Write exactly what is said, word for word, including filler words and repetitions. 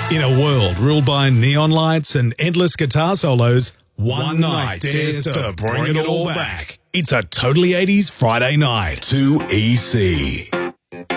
In a world ruled by neon lights and endless guitar solos, one night dares to bring it all back. It's a Totally eighties Friday night. two E C.